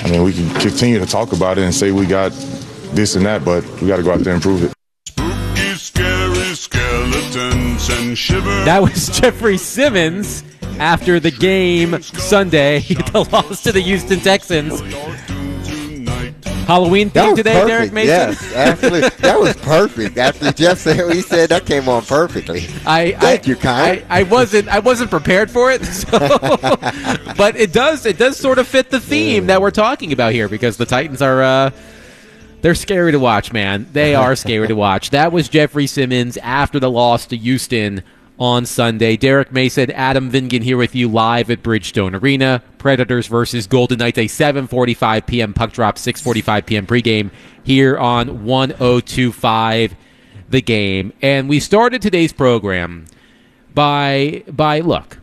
I mean, we can continue to talk about it and say we got this and that, but we got to go out there and prove it. Spooky, scary skeletons and shivers. That was Jeffrey Simmons after the game Sunday, the loss to the Houston Texans. Halloween theme today, perfect. Derek Mason? Yes, absolutely. That was perfect. After Jeff said what he said, that came on perfectly. Thank you, Kyle. I wasn't prepared for it, so. But it does sort of fit the theme that we're talking about here, because the Titans are they're scary to watch, man. They are scary to watch. That was Jeffrey Simmons after the loss to Houston on Sunday. Derek Mason, Adam Vingan here with you live at Bridgestone Arena. Predators versus Golden Knights, a 7:45 p.m. puck drop, 6:45 p.m. pregame here on 102.5 The Game. And we started today's program by look,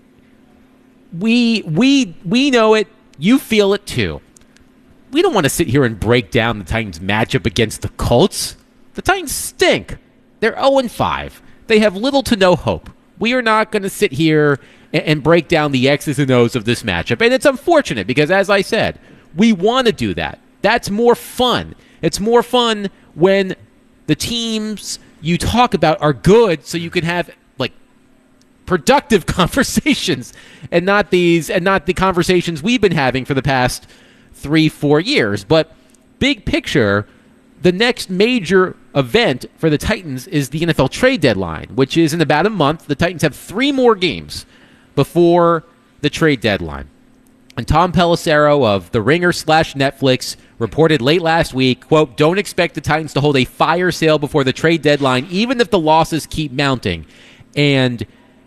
we know it. You feel it too. We don't want to sit here and break down the Titans matchup against the Colts. The Titans stink. They're 0-5. They have little to no hope. We are not going to sit here and break down the X's and O's of this matchup. And it's unfortunate because, as I said, we want to do that. That's more fun. It's more fun when the teams you talk about are good, so you can have like productive conversations and not the conversations we've been having for the past 3-4 years. But big picture, the next major event for the Titans is the NFL trade deadline, which is in about a month. The Titans have 3 more games before the trade deadline. And Tom Pelissero of The Ringer/Netflix reported late last week, quote, "Don't expect the Titans to hold a fire sale before the trade deadline, even if the losses keep mounting." And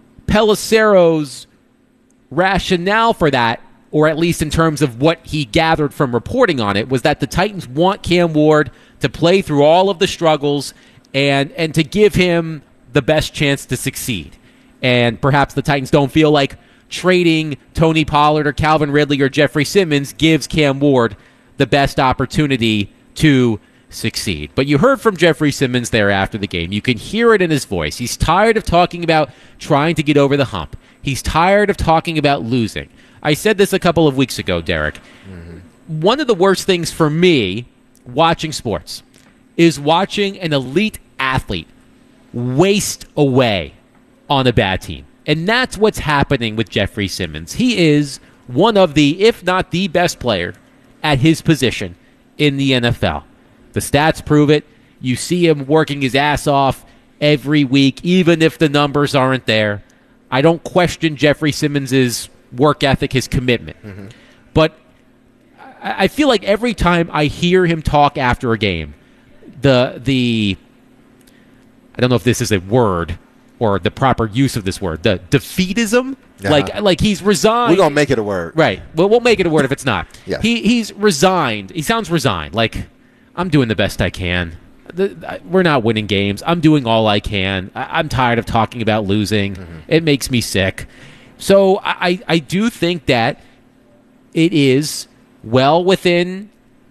Pelissero's rationale for that, or at least in terms of what he gathered from reporting on it, was that the Titans want Cam Ward to play through all of the struggles and to give him the best chance to succeed. And perhaps the Titans don't feel like trading Tony Pollard or Calvin Ridley or Jeffrey Simmons gives Cam Ward the best opportunity to succeed. But you heard from Jeffrey Simmons there after the game. You can hear it in his voice. He's tired of talking about trying to get over the hump. He's tired of talking about losing. I said this a couple of weeks ago, Derek. Mm-hmm. One of the worst things for me watching sports is watching an elite athlete waste away on a bad team. And that's what's happening with Jeffrey Simmons. He is one of the, if not the best player at his position in the NFL. The stats prove it. You see him working his ass off every week, even if the numbers aren't there. I don't question Jeffrey Simmons' work ethic, his commitment. Mm-hmm. But I feel like every time I hear him talk after a game, the I don't know if this is a word or the proper use of this word, the defeatism, like he's resigned. We're going to make it a word. Right. Well, we'll make it a word if it's not. Yes. He's resigned. He sounds resigned. Like, I'm doing the best I can. We're not winning games. I'm doing all I can. I'm tired of talking about losing. Mm-hmm. It makes me sick. So I do think that it is well within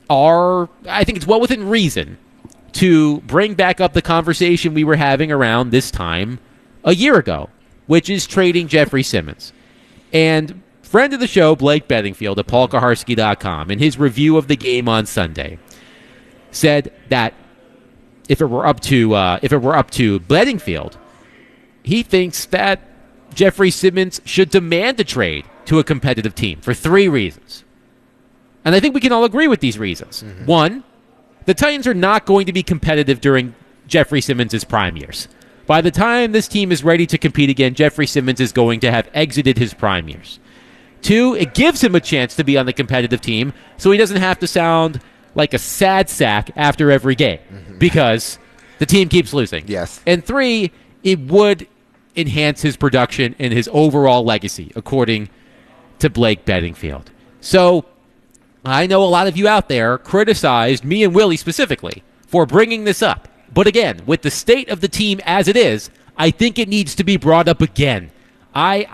it's well within reason to bring back up the conversation we were having around this time a year ago, which is trading Jeffrey Simmons. And friend of the show, Blake Bedingfield at paulkaharski.com, in his review of the game on Sunday, said that if it were up to Bedingfield, he thinks that Jeffrey Simmons should demand a trade to a competitive team for 3 reasons. And I think we can all agree with these reasons. Mm-hmm. 1, the Titans are not going to be competitive during Jeffrey Simmons' prime years. By the time this team is ready to compete again, Jeffrey Simmons is going to have exited his prime years. 2, it gives him a chance to be on the competitive team so he doesn't have to sound like a sad sack after every game because the team keeps losing. Yes. And 3, it would enhance his production and his overall legacy, according to Blake Bedingfield. So I know a lot of you out there criticized me and Willie specifically for bringing this up. But again, with the state of the team as it is, I think it needs to be brought up again. I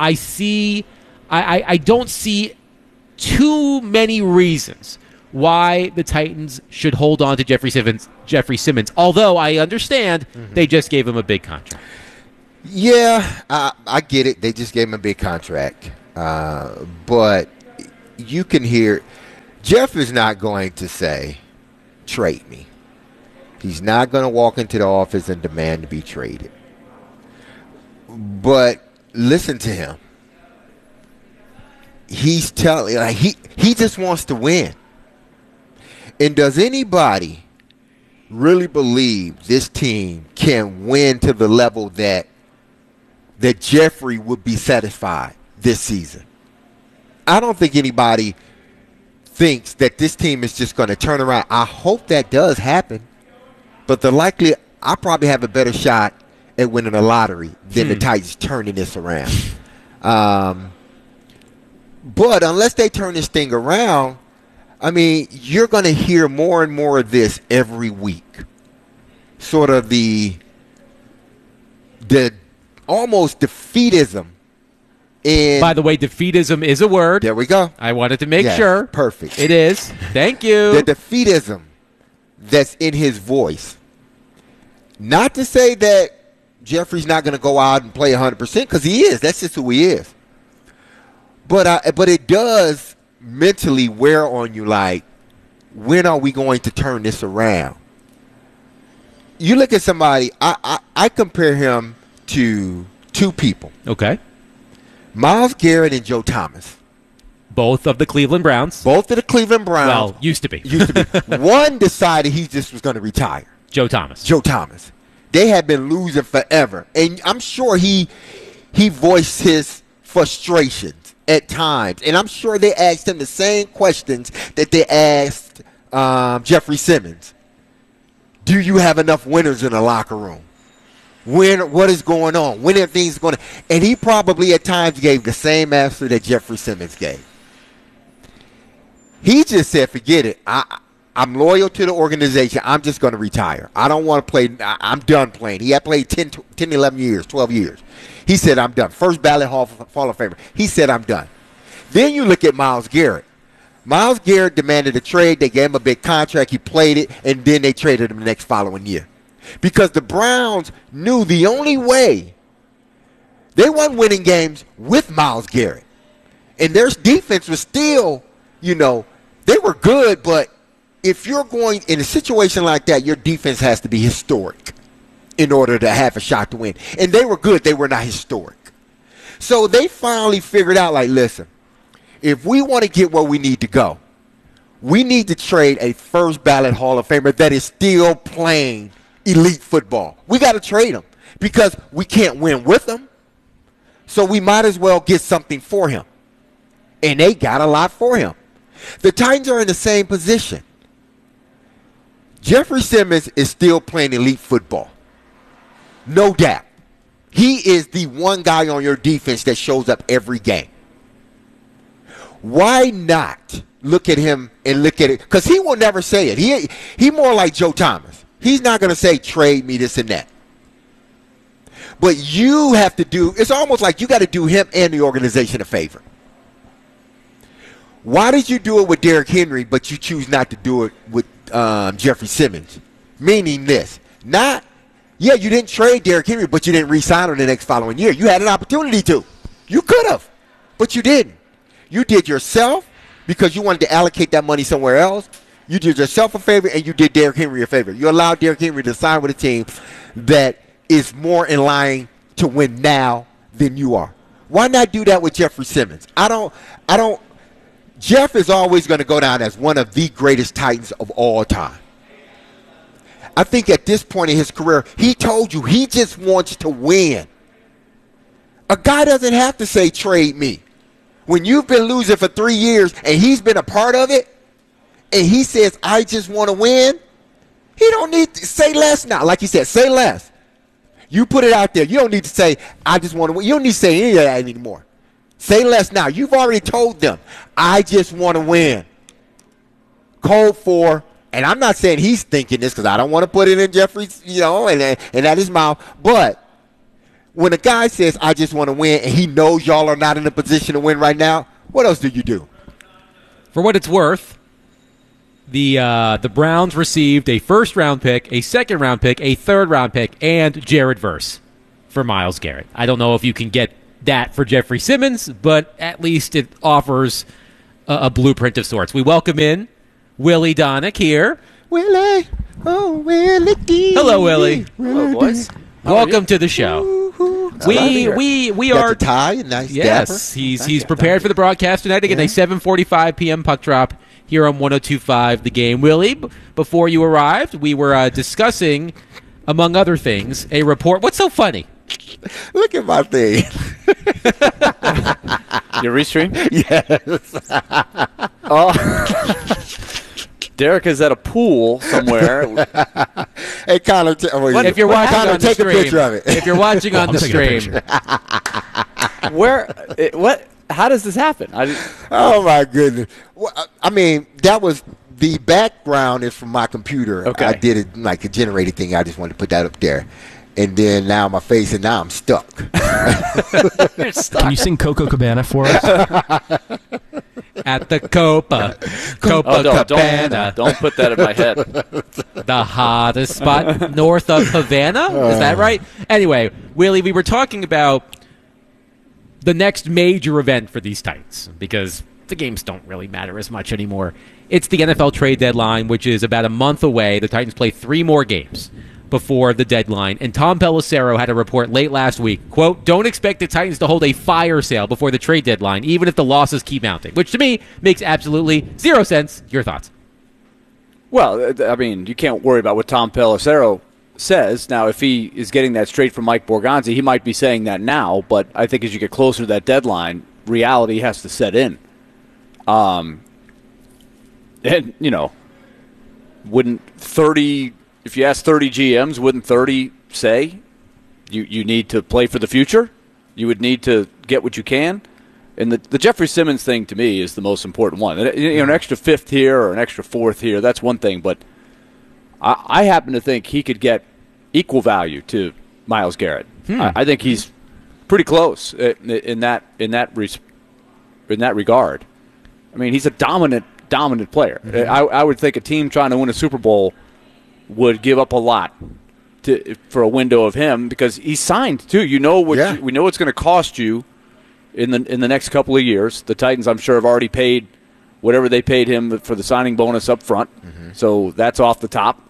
don't see too many reasons why the Titans should hold on to Jeffrey Simmons, although I understand they just gave him a big contract. Yeah, I get it. They just gave him a big contract. But you can hear Jeff is not going to say, trade me. He's not going to walk into the office and demand to be traded. But listen to him. He's telling, like, he just wants to win. And does anybody really believe this team can win to the level that Jeffrey would be satisfied this season? I don't think anybody thinks that this team is just going to turn around. I hope that does happen. But I probably have a better shot at winning a lottery than the Titans turning this around. But unless they turn this thing around, I mean, you're going to hear more and more of this every week. Sort of the almost defeatism. By the way, defeatism is a word. There we go. I wanted to make sure. Perfect. It is. Thank you. The defeatism that's in his voice. Not to say that Jeffrey's not going to go out and play 100%, because he is. That's just who he is. But it does mentally wear on you, like, when are we going to turn this around? You look at somebody, I compare him to two people. Okay. Myles Garrett and Joe Thomas. Both of the Cleveland Browns. Both of the Cleveland Browns. Well, used to be. One decided he just was going to retire. Joe Thomas. They had been losing forever. And I'm sure he voiced his frustrations at times. And I'm sure they asked him the same questions that they asked Jeffrey Simmons. Do you have enough winners in the locker room? What is going on? When are things going to... And he probably at times gave the same answer that Jeffrey Simmons gave. He just said, forget it. I'm loyal to the organization. I'm just going to retire. I don't want to play. I'm done playing. He had played 10, 11 years, 12 years. He said, I'm done. First ballot Hall of Famer. He said, I'm done. Then you look at Myles Garrett. Myles Garrett demanded a trade. They gave him a big contract. He played it, and then they traded him the next following year. Because the Browns knew the only way they won winning games with Myles Garrett. And their defense was still, they were good, but if you're going in a situation like that, your defense has to be historic in order to have a shot to win. And they were good. They were not historic. So they finally figured out, like, listen, if we want to get where we need to go, we need to trade a first ballot Hall of Famer that is still playing elite football. We got to trade him because we can't win with him. So we might as well get something for him. And they got a lot for him. The Titans are in the same position. Jeffrey Simmons is still playing elite football. No doubt. He is the one guy on your defense that shows up every game. Why not look at him and look at it? Because he will never say it. He more like Joe Thomas. He's not going to say, trade me this and that. But you have to it's almost like you got to do him and the organization a favor. Why did you do it with Derrick Henry, but you choose not to do it with Jeffrey Simmons? Meaning this. You didn't trade Derrick Henry, but you didn't re-sign him the next following year. You had an opportunity to. You could have, but you didn't. You did yourself because you wanted to allocate that money somewhere else. You did yourself a favor, and you did Derrick Henry a favor. You allowed Derrick Henry to sign with a team that is more in line to win now than you are. Why not do that with Jeffrey Simmons? Jeff is always going to go down as one of the greatest Titans of all time. I think at this point in his career, he told you he just wants to win. A guy doesn't have to say, trade me. When you've been losing for 3 years and he's been a part of it, and he says, I just want to win, he don't need to say less now. Like he said, say less. You put it out there. You don't need to say, I just want to win. You don't need to say any of that anymore. Say less now. You've already told them, I just want to win. Code for, and I'm not saying he's thinking this because I don't want to put it in Jeffrey's, and at his mouth. But when a guy says, I just want to win, and he knows y'all are not in a position to win right now, what else do you do? For what it's worth, the Browns received a first-round pick, a second-round pick, a third-round pick, and Jared Verse for Myles Garrett. I don't know if you can get that for Jeffrey Simmons, but at least it offers a blueprint of sorts. We welcome in Willie Donick here. Willie, oh Willie D. Hello, Willie. Hello, boys. Welcome to the show. We Got are the tie, nice. yes. Dapper. He's prepared for the broadcast tonight again. A 7:45 p.m. puck drop here on 102.5 The Game. Willie, before you arrived, we were discussing, among other things, a report. What's so funny? Look at my thing. Your restream? Yes. Derek is at a pool somewhere. Hey, Connor, If you're watching on the take stream, a picture of it. if you're watching on the stream, What? How does this happen? Oh my goodness! Well, I mean, that was the background is from my computer. Okay. I did it like a generated thing. I just wanted to put that up there, and then now my face, and now I'm stuck. You're stuck. Can you sing Coco Cabana for us? at the Copa Oh, Cabana, don't put that in my head. the hottest spot north of Havana. Is that right? Anyway, Willie, we were talking about the next major event for these Titans because the games don't really matter as much anymore. It's the NFL trade deadline, which is about a month away. The Titans play 3 more games before the deadline. And Tom Pelissero had a report late last week, quote, don't expect the Titans to hold a fire sale before the trade deadline, even if the losses keep mounting, which to me makes absolutely 0 sense. Your thoughts? Well, I mean, you can't worry about what Tom Pelissero says. Now, if he is getting that straight from Mike Borgonzi, he might be saying that now, but I think as you get closer to that deadline, reality has to set in. And, you know, wouldn't 30, if you ask 30 GMs, wouldn't 30 say you need to play for the future? You would need to get what you can? And the Jeffrey Simmons thing, to me, is the most important one. You know, an extra 5th here or an extra 4th here, that's one thing, but I happen to think he could get equal value to Myles Garrett. I think he's pretty close in that regard. I mean, he's a dominant player. I would think a team trying to win a Super Bowl would give up a lot for a window of him because he's signed too. You know what we know it's going to cost you in the next couple of years. The Titans, I'm sure, have already paid whatever they paid him for the signing bonus up front. So that's off the top.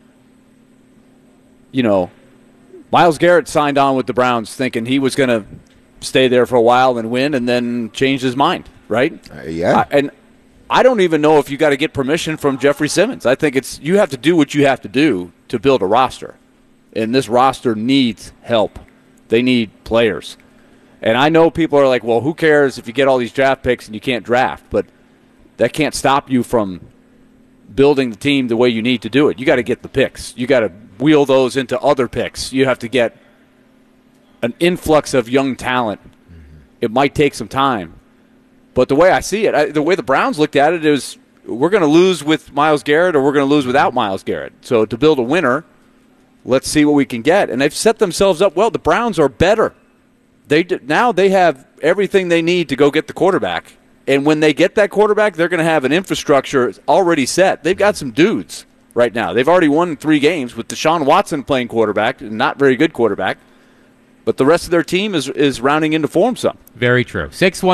You know, Myles Garrett signed on with the Browns thinking he was going to stay there for a while and win, and then changed his mind, right? And I don't even know if you got to get permission from Jeffrey Simmons. I think you have to do what you have to do to build a roster, and this roster needs help. They need players. And I know people are like, well, who cares if you get all these draft picks and you can't draft, but that can't stop you from building the team the way you need to do it. You got to get the picks. You got to wheel those into other picks. You have to get an influx of young talent. It might take some time. But the way I see it, the way the Browns looked at it is we're going to lose with Myles Garrett or we're going to lose without Myles Garrett. So to build a winner, let's see what we can get. And they've set themselves up well. The Browns are better. Now they have everything they need to go get the quarterback. And when they get that quarterback, they're going to have an infrastructure already set. They've got some dudes right now. They've already won 3 games with Deshaun Watson playing quarterback, not very good quarterback. But the rest of their team is rounding into form some. Very true.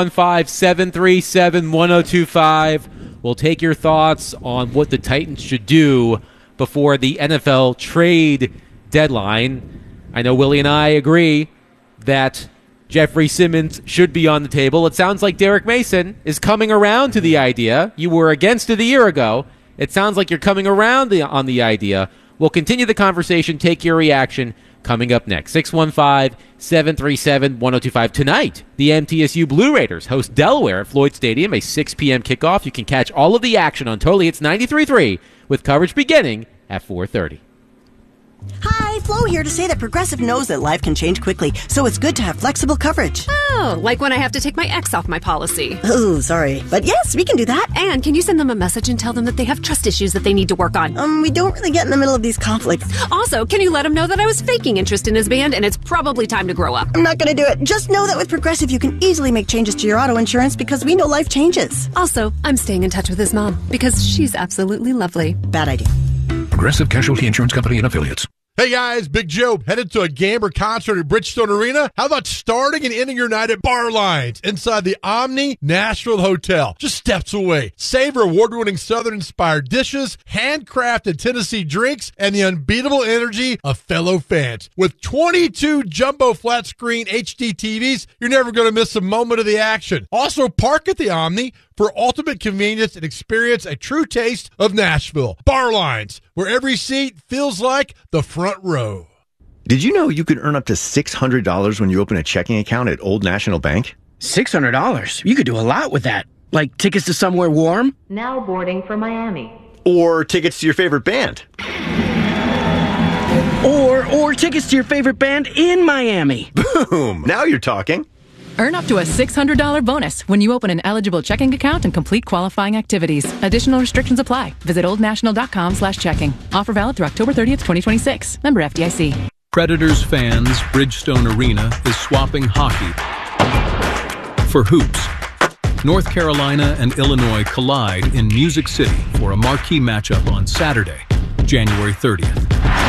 615-737-1025. We'll take your thoughts on what the Titans should do before the NFL trade deadline. I know Willie and I agree that Jeffrey Simmons should be on the table. It sounds like Derek Mason is coming around to the idea. You were against it a year ago. It sounds like you're coming around on the idea. We'll continue the conversation, take your reaction coming up next. 615-737-1025. Tonight, the MTSU Blue Raiders host Delaware at Floyd Stadium, a 6 p.m. kickoff. You can catch all of the action on Totally Hits 93.3 with coverage beginning at 4:30. Hi, Flo here to say that Progressive knows that life can change quickly, so it's good to have flexible coverage. Oh, like when I have to take my ex off my policy. Oh, sorry. But yes, we can do that. And can you send them a message and tell them that they have trust issues that they need to work on? We don't really get in the middle of these conflicts. Also, can you let him know that I was faking interest in his band and it's probably time to grow up? I'm not going to do it. Just know that with Progressive, you can easily make changes to your auto insurance because we know life changes. Also, I'm staying in touch with his mom because she's absolutely lovely. Bad idea. Progressive Casualty Insurance Company and Affiliates. Hey guys, Big Joe, headed to a game or concert at Bridgestone Arena? How about starting and ending your night at Bar Lines inside the Omni Nashville Hotel, just steps away? Savor award-winning Southern-inspired dishes, handcrafted Tennessee drinks, and the unbeatable energy of fellow fans. With 22 jumbo flat-screen HD TVs, you're never going to miss a moment of the action. Also, park at the Omni for ultimate convenience and experience a true taste of Nashville. Bar Lines, where every seat feels like the front row. Did you know you could earn up to $600 when you open a checking account at Old National Bank? $600? You could do a lot with that. Like tickets to somewhere warm? Now boarding for Miami. Or tickets to your favorite band. Or tickets to your favorite band in Miami. Boom! Now you're talking. Earn up to a $600 bonus when you open an eligible checking account and complete qualifying activities. Additional restrictions apply. Visit oldnational.com/checking. Offer valid through October 30th, 2026. Member FDIC. Predators fans, Bridgestone Arena is swapping hockey for hoops. North Carolina and Illinois collide in Music City for a marquee matchup on Saturday, January 30th.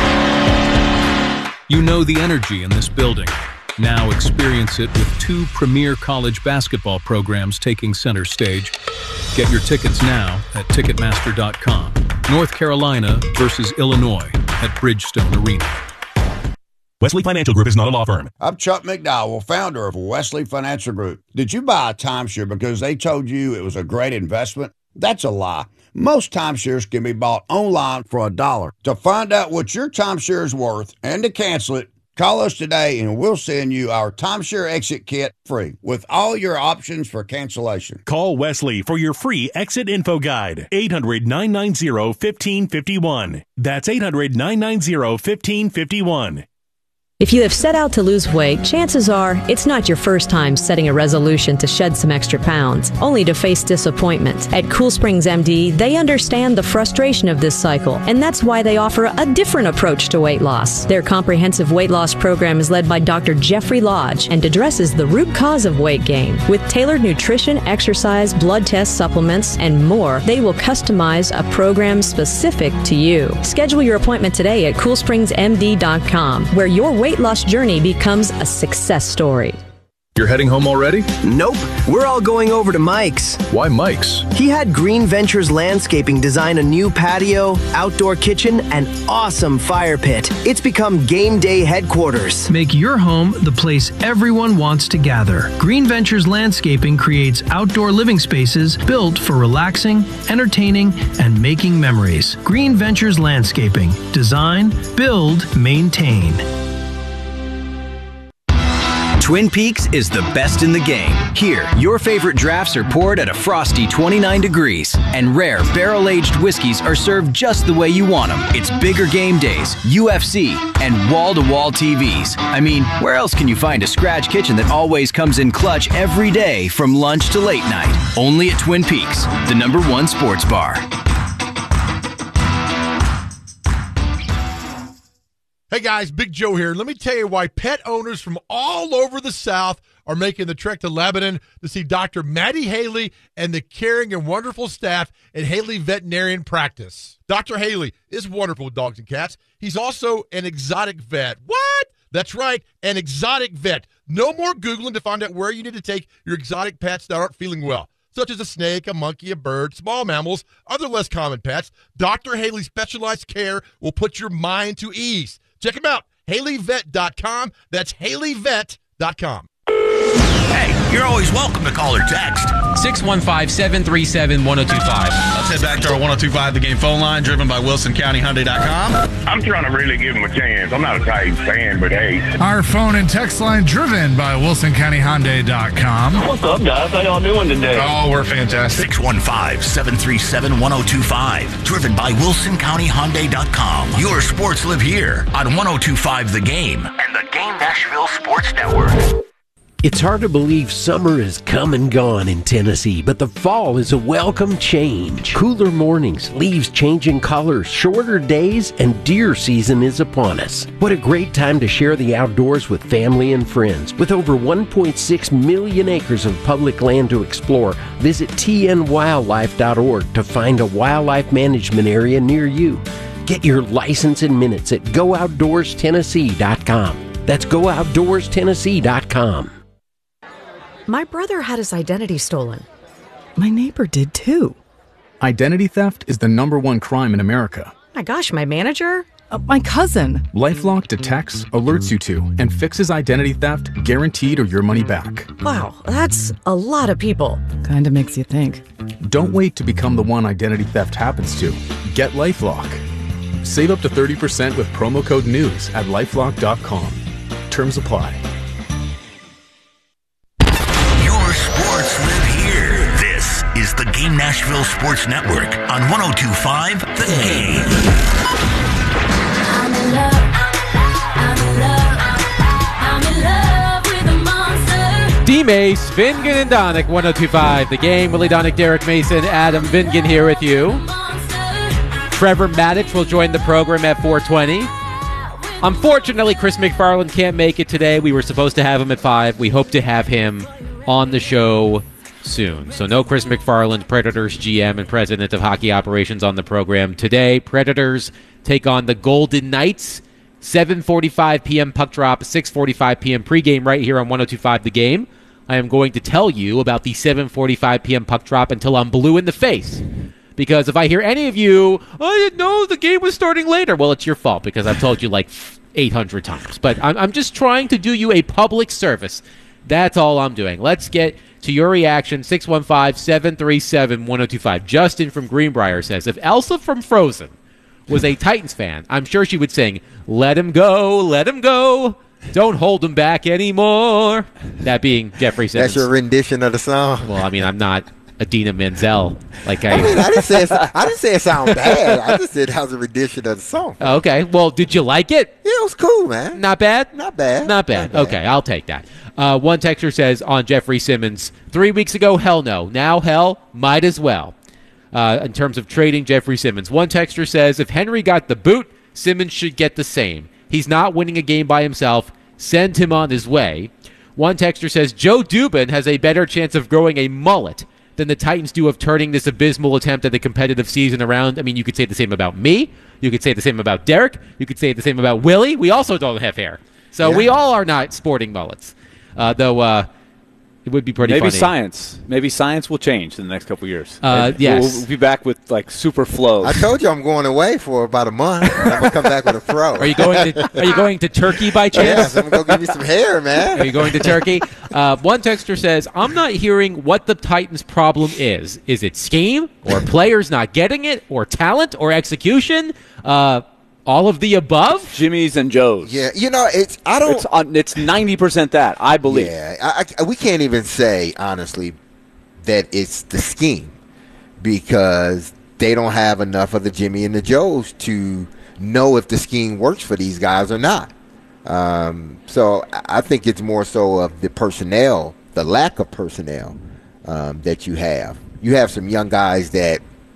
You know the energy in this building. Now experience it with two premier college basketball programs taking center stage. Get your tickets now at Ticketmaster.com. North Carolina versus Illinois at Bridgestone Arena. Wesley Financial Group is not a law firm. I'm Chuck McDowell, founder of Wesley Financial Group. Did you buy a timeshare because they told you it was a great investment? That's a lie. Most timeshares can be bought online for $1. To find out what your timeshare is worth and to cancel it, call us today and we'll send you our timeshare exit kit free with all your options for cancellation. Call Wesley for your free exit info guide. 800-990-1551. That's 800-990-1551. If you have set out to lose weight, chances are it's not your first time setting a resolution to shed some extra pounds, only to face disappointment. At Cool Springs MD, they understand the frustration of this cycle, and that's why they offer a different approach to weight loss. Their comprehensive weight loss program is led by Dr. Jeffrey Lodge and addresses the root cause of weight gain. With tailored nutrition, exercise, blood test supplements, and more, they will customize a program specific to you. Schedule your appointment today at CoolSpringsMD.com, where your weight loss journey becomes a success story. You're heading home already? Nope. We're all going over to Mike's. Why Mike's? He had Green Ventures Landscaping design a new patio, outdoor kitchen, and awesome fire pit. It's become game day headquarters. Make your home the place everyone wants to gather. Green Ventures Landscaping creates outdoor living spaces built for relaxing, entertaining, and making memories. Green Ventures Landscaping. Design, build, maintain. Twin Peaks is the best in the game. Here, your favorite drafts are poured at a frosty 29 degrees, and rare barrel-aged whiskeys are served just the way you want them. It's bigger game days, UFC, and wall-to-wall TVs. I mean, where else can you find a scratch kitchen that always comes in clutch every day from lunch to late night? Only at Twin Peaks, the #1 sports bar. Hey guys, Big Joe here. Let me tell you why pet owners from all over the South are making the trek to Lebanon to see Dr. Maddie Haley and the caring and wonderful staff at Haley Veterinarian Practice. Dr. Haley is wonderful with dogs and cats. He's also an exotic vet. What? That's right, an exotic vet. No more Googling to find out where you need to take your exotic pets that aren't feeling well, such as a snake, a monkey, a bird, small mammals, other less common pets. Dr. Haley's specialized care will put your mind to ease. Check them out, HaleyVet.com. That's HaleyVet.com. Hey, you're always welcome to call or text. 615-737-1025. Let's head back to our 1025 The Game phone line, driven by WilsonCountyHyundai.com. I'm trying to really give him a chance. I'm not a Titans fan, but hey. Our phone and text line, driven by WilsonCountyHyundai.com. What's up, guys? How y'all doing today? Oh, we're fantastic. 615-737-1025. Driven by WilsonCountyHyundai.com. Your sports live here on 1025 The Game and the Game Nashville Sports Network. It's hard to believe summer is come and gone in Tennessee, but the fall is a welcome change. Cooler mornings, leaves changing colors, shorter days, and deer season is upon us. What a great time to share the outdoors with family and friends. With over 1.6 million acres of public land to explore, visit tnwildlife.org to find a wildlife management area near you. Get your license in minutes at GoOutdoorsTennessee.com. That's GoOutdoorsTennessee.com. My brother had his identity stolen. My neighbor did too. Identity theft is the #1 crime in America. My gosh, my manager? My cousin. LifeLock detects, alerts you to, and fixes identity theft guaranteed or your money back. Wow, that's a lot of people. Kinda makes you think. Don't wait to become the one identity theft happens to. Get LifeLock. Save up to 30% with promo code NEWS at LifeLock.com. Terms apply. Your sports live here. This is the Game Nashville Sports Network on 102.5 The Game. I'm in love with a monster. D-Mace, Vingan and Donick, 102.5 The Game. Willie Donick, Derek Mason, Adam Vingan here with you. Trevor Maddich will join the program at 4:20. Unfortunately, Chris McFarland can't make it today. We were supposed to have him at 5. We hope to have him on the show soon. So no Chris McFarland, Predators GM and President of Hockey Operations on the program today. Predators take on the Golden Knights. 7:45 p.m. puck drop, 6:45 p.m. pregame right here on 102.5 The Game. I am going to tell you about the 7:45 p.m. puck drop until I'm blue in the face. Because if I hear any of you, I didn't know the game was starting later, well, it's your fault because I've told you like 800 times. But I'm just trying to do you a public service. That's all I'm doing. Let's get to your reaction. 615-737-1025. Justin from Greenbrier says, if Elsa from Frozen was a Titans fan, I'm sure she would sing, let him go, don't hold him back anymore. That being Jeffrey Simmons. That's your rendition of the song? Well, I mean, I'm not Adina Menzel. I didn't say it sounded bad. I just said that was a rendition of the song. Okay. Well, did you like it? Yeah, it was cool, man. Not bad? Not bad. Not bad. Okay, I'll take that. One texter says on Jeffrey Simmons, 3 weeks ago, hell no. Now, hell, might as well. In terms of trading Jeffrey Simmons. One texter says, if Henry got the boot, Simmons should get the same. He's not winning a game by himself. Send him on his way. One texter says, Joe Dubin has a better chance of growing a mullet than the Titans do of turning this abysmal attempt at the competitive season around. I mean, you could say the same about me. You could say the same about Derek. You could say the same about Willie. We also don't have hair. So we all are not sporting mullets. Though it would be pretty funny. Maybe science will change in the next couple of years. Yes. We'll be back with like super flows. I told you I'm going away for about a month. I'm going to come back with a fro. Are you going to Turkey by chance? Yes, I'm going to go give you some hair, man. Are you going to Turkey? One texter says, I'm not hearing what the Titans' problem is. Is it scheme or players not getting it or talent or execution? All of the above? Jimmy's and Joe's. Yeah, it's 90% that, I believe. Yeah, we can't even say, honestly, that it's the scheme because they don't have enough of the Jimmy and the Joes to know if the scheme works for these guys or not. So I think it's more so of the personnel, the lack of personnel that you have. You have some young guys that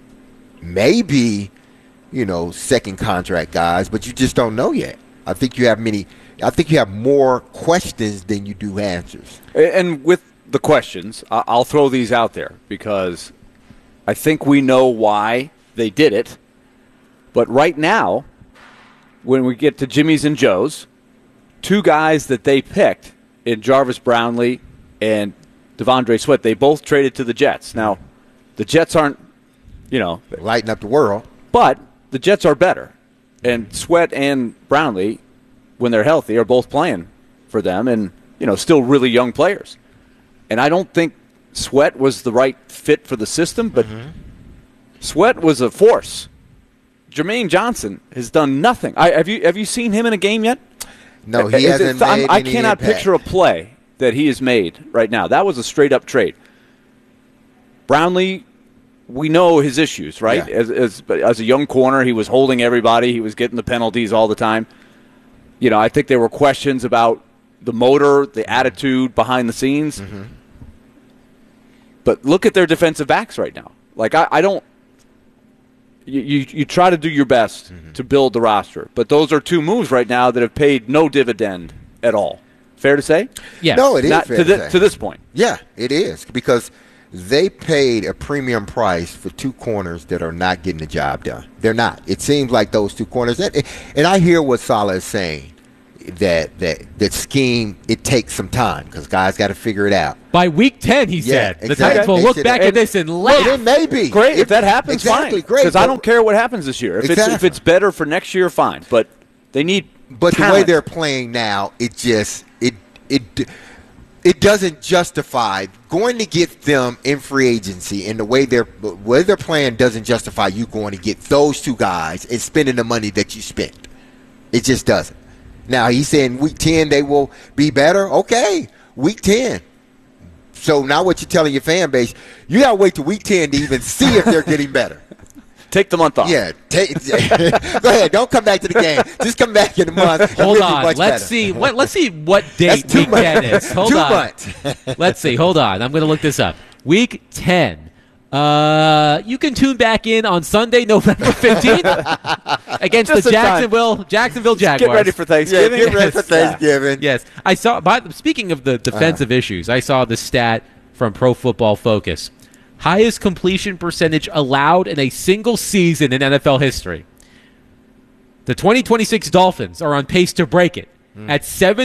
maybe second contract guys, but you just don't know yet. I think you have more questions than you do answers. And with the questions, I'll throw these out there because I think we know why they did it. But right now, when we get to Jimmy's and Joe's, two guys that they picked in Jarvis Brownlee and Devondre Sweat, they both traded to the Jets. Now, the Jets aren't, lighting up the world. But the Jets are better. And Sweat and Brownlee, when they're healthy, are both playing for them and, still really young players. And I don't think Sweat was the right fit for the system, but Sweat was a force. Jermaine Johnson has done nothing. Have you seen him in a game yet? No, he hasn't made I any cannot impact. picture a play that he has made right now. That was a straight-up trade. Brownlee, we know his issues, right? Yeah. As a young corner, he was holding everybody. He was getting the penalties all the time. I think there were questions about the motor, the attitude behind the scenes. Mm-hmm. But look at their defensive backs right now. Like, I don't – you try to do your best to build the roster. But those are two moves right now that have paid no dividend at all. Fair to say? Yes. No, it is fair to say. To this point. Yeah, it is. Because they paid a premium price for two corners that are not getting the job done. They're not. It seems like those two corners. And I hear what Saleh is saying, that scheme, it takes some time because guys got to figure it out. By week 10, he said. The Titans will look back at this and laugh. Well, it may be. Great. If that happens, exactly, fine. Great. Because I don't care what happens this year. If it's better for next year, fine. But they need But talent. the way they're playing now, it just it doesn't justify going to get them in free agency, and the way they're playing doesn't justify you going to get those two guys and spending the money that you spent. It just doesn't. Now, he's saying week 10 they will be better. Okay, week 10. So now what you're telling your fan base, you got to wait till week 10 to even see if they're getting better. Take the month off. Yeah. Go ahead. Don't come back to the game. Just come back in a month. Hold on. Let's see what date week 10 is. Hold on. 2 months. Let's see. Hold on. I'm going to look this up. Week 10. You can tune back in on Sunday, November 15th against the Jacksonville Jaguars. Get ready for Thanksgiving. Yeah, get ready for Thanksgiving. Yes. I saw. Speaking of the defensive issues, I saw the stat from Pro Football Focus. Highest completion percentage allowed in a single season in NFL history. The 2026 Dolphins are on pace to break it at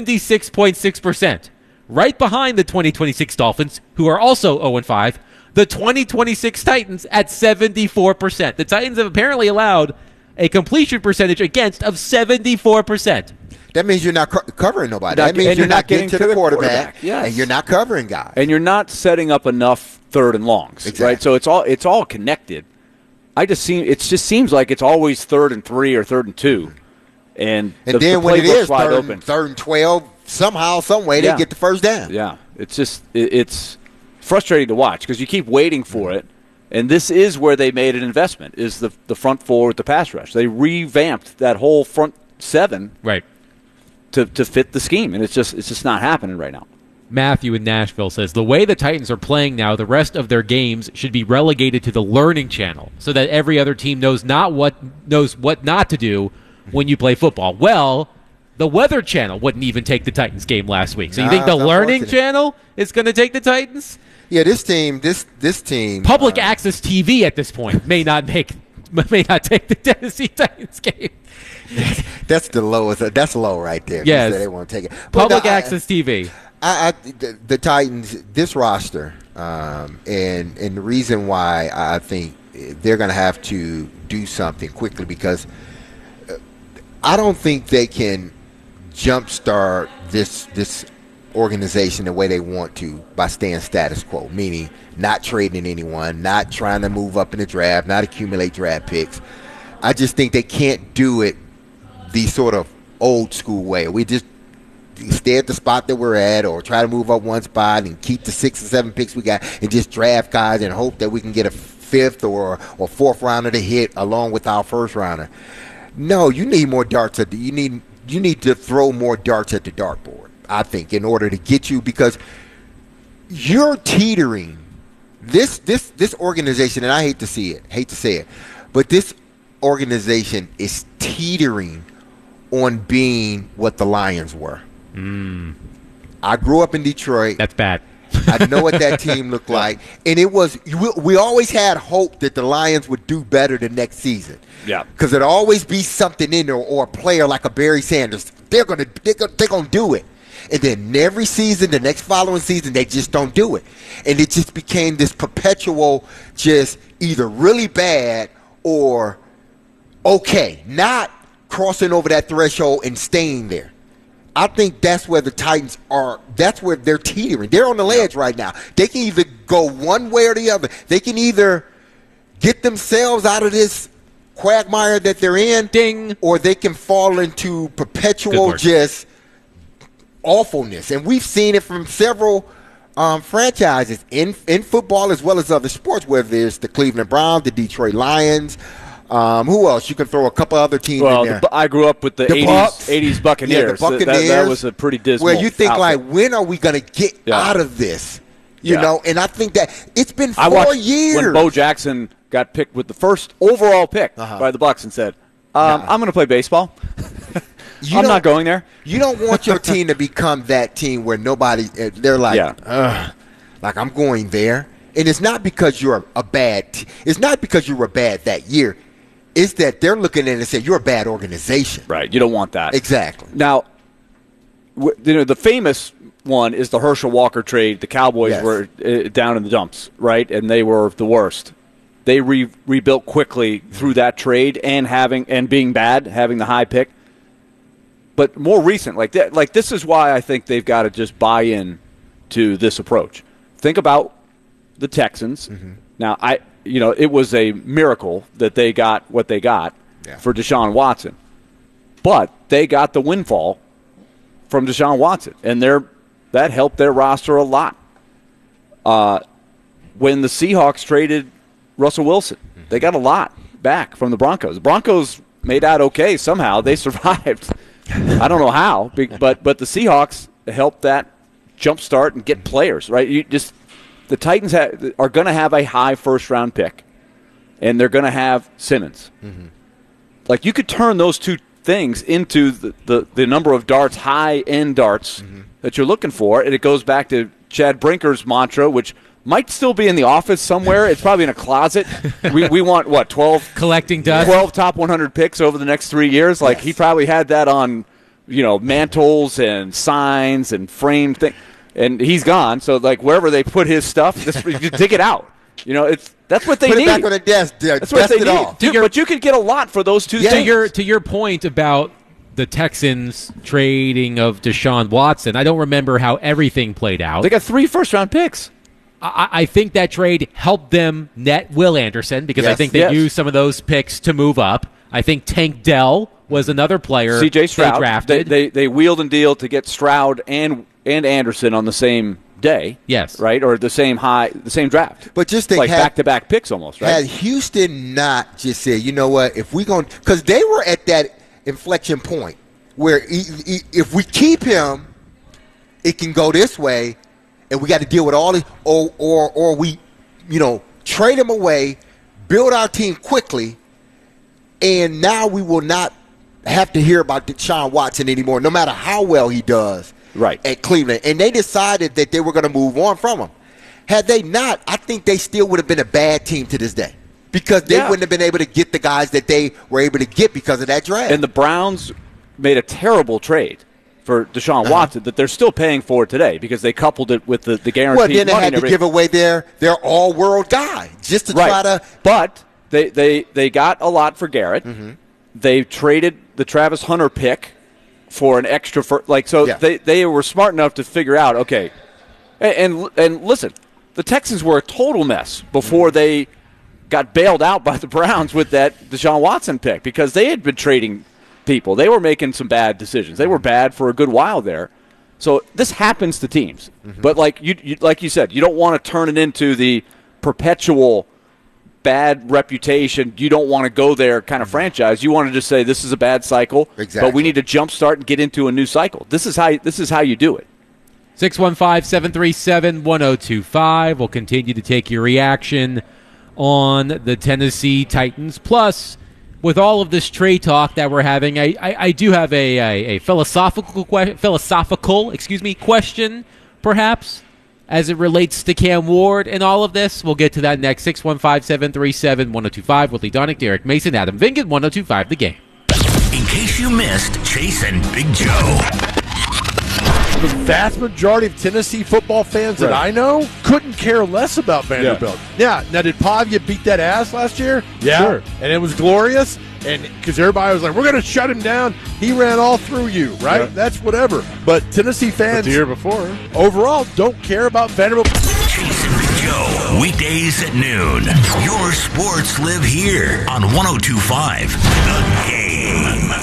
76.6%. Right behind the 2026 Dolphins, who are also 0-5, the 2026 Titans at 74%. The Titans have apparently allowed a completion percentage against of 74%. That means you're not covering nobody. That means you're not getting to the quarterback. Yes. And you're not covering guys. And you're not setting up enough third and longs. Exactly. Right? So it's all connected. It just seems like it's always 3rd and 3 or 3rd and 2. And then when it is open. 3rd and 12, somehow, some way, they get the first down. Yeah. It's just it's frustrating to watch because you keep waiting for it. And this is where they made an investment, is the front four with the pass rush. They revamped that whole front seven to fit the scheme, and it's just not happening right now. Matthew in Nashville says, the way the Titans are playing now, the rest of their games should be relegated to the Learning Channel so that every other team knows what not to do when you play football. Well, the Weather Channel wouldn't even take the Titans game last week. So you think the Learning Channel is going to take the Titans? Yeah, this team. Public access TV at this point may not take the Tennessee Titans game. That's the lowest. That's low right there. Yes, they won't take it. Public access TV. The Titans, this roster, and the reason why I think they're going to have to do something quickly, because I don't think they can jumpstart this organization the way they want to by staying status quo, meaning not trading anyone, not trying to move up in the draft, not accumulate draft picks. I just think they can't do it the sort of old school way. We just stay at the spot that we're at, or try to move up one spot and keep the 6 or 7 picks we got and just draft guys and hope that we can get a 5th or 4th rounder to hit along with our 1st rounder. No, you need more darts you need to throw more darts at the dartboard, I think, in order to get you, because you're teetering. This organization, and I hate to say it, but this organization is teetering on being what the Lions were. I grew up in Detroit. That's bad. I know what that team looked like, and it was. We always had hope that the Lions would do better the next season. Yeah, because there'd always be something in there, or a player like a Barry Sanders. They're gonna do it, and then every season, the next following season, they just don't do it, and it just became this perpetual, just either really bad or okay, not crossing over that threshold and staying there. I think that's where the Titans are. That's where they're teetering. They're on the ledge right now. They can either go one way or the other. They can either get themselves out of this quagmire that they're in, or they can fall into perpetual just awfulness. And we've seen it from several franchises in football as well as other sports, whether it's the Cleveland Browns, the Detroit Lions. Who else? You can throw a couple other teams in there. I grew up with the 80s Buccaneers. Yeah, the Buccaneers. That was a pretty dismal where you think, outfit. like, when are we going to get out of this? You know, and I think that it's been 4 years. When Bo Jackson got picked with the first overall pick by the Bucs and said, I'm going to play baseball. I'm not going there. You don't want your team to become that team where nobody, they're like, like, I'm going there. And it's not because you're it's not because you were bad that year. It's that they're looking at it and saying you're a bad organization. Right. You don't want that. Exactly. Now, the famous one is the Herschel Walker trade. The Cowboys were down in the dumps, right? And they were the worst. They rebuilt quickly through that trade and being bad, having the high pick. But more recent, like this is why I think they've got to just buy in to this approach. Think about the Texans. Mm-hmm. Now, it was a miracle that they got what they got for Deshaun Watson. But they got the windfall from Deshaun Watson, and that helped their roster a lot. When the Seahawks traded Russell Wilson, they got a lot back from the Broncos. The Broncos made out okay somehow. They survived. I don't know how, but the Seahawks helped that jumpstart and get players, right? The Titans are going to have a high first-round pick, and they're going to have Simmons. Mm-hmm. Like, you could turn those two things into the number of darts, high-end darts that you're looking for, and it goes back to Chad Brinker's mantra, which might still be in the office somewhere. It's probably in a closet. We want, 12? Collecting dust? 12 top 100 picks over the next 3 years. Like, he probably had that on, mantles and signs and framed things. And he's gone, so wherever they put his stuff, you dig it out. That's what they need. Put it back on the desk. That's what they need. But you could get a lot for those two things. To your point about the Texans trading of Deshaun Watson, I don't remember how everything played out. They got 3 first-round picks. I think that trade helped them net Will Anderson because I think they used some of those picks to move up. I think Tank Dell was another player C.J. Stroud. They drafted. They wheeled and dealed to get Stroud and Anderson on the same day. Yes. Right? Or the same draft. But just think, like back-to-back picks almost, right? Had Houston not just said, you know what, if we're going – because they were at that inflection point where if we keep him, it can go this way, and we got to deal with all this, or we, trade him away, build our team quickly, and now we will not have to hear about Deshaun Watson anymore, no matter how well he does. Right. At Cleveland. And they decided that they were going to move on from him. Had they not, I think they still would have been a bad team to this day because they wouldn't have been able to get the guys that they were able to get because of that draft. And the Browns made a terrible trade for Deshaun Watson that they're still paying for today because they coupled it with the guaranteed money. Well, then they had to give away their all-world guy just to try to. But they got a lot for Garrett. Mm-hmm. They traded the Travis Hunter pick for an extra they were smart enough to figure out, okay, and listen, the Texans were a total mess before they got bailed out by the Browns with that Deshaun Watson pick because they had been trading people. They were making some bad decisions. They were bad for a good while there. So this happens to teams. Mm-hmm. But like you said, you don't want to turn it into the perpetual bad reputation. You don't want to go there kind of franchise. You want to just say this is a bad cycle, but we need to jumpstart and get into a new cycle. This is how you do it. 615-737-1025. We'll continue to take your reaction on the Tennessee Titans. Plus, with all of this trade talk that we're having, I do have a philosophical question, perhaps, as it relates to Cam Ward and all of this. We'll get to that next. 615-737-1025. Willie Donick, Derek Mason, Adam Vingan, 1025 The Game. In case you missed Chase and Big Joe. The vast majority of Tennessee football fans that I know couldn't care less about Vanderbilt. Yeah. Now, did Pavia beat that ass last year? Yeah. Sure. And it was glorious. And because everybody was like, we're going to shut him down. He ran all through you, right? Yeah. That's whatever. But Tennessee fans, the year before, overall, don't care about Vanderbilt. Chase and Big Joe, weekdays at noon. Your sports live here on 102.5 The Game.